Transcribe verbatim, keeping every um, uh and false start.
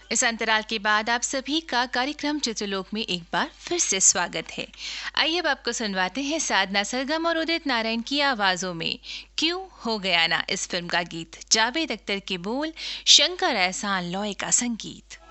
इस अंतराल के बाद आप सभी का कार्यक्रम चित्रलोक में एक बार फिर से स्वागत है। आइए अब आपको सुनवाते हैं साधना सरगम और उदित नारायण की आवाजों में क्यों हो गया ना इस फिल्म का गीत। जावेद अख्तर के बोल, शंकर एहसान लॉय का संगीत।